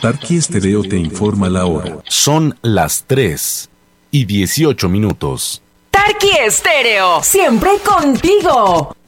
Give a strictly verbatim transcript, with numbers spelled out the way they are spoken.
Tarqui Estéreo te informa la hora. Son las tres y dieciocho minutos. Tarqui Estéreo, siempre contigo.